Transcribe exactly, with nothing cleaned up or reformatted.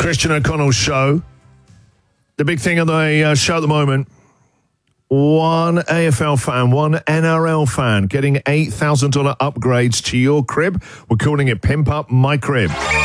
Christian O'Connell's show. The big thing on the uh, show at the moment, one A F L fan, one N R L fan getting eight thousand dollars upgrades to your crib. We're calling it Pimp Up My Crib.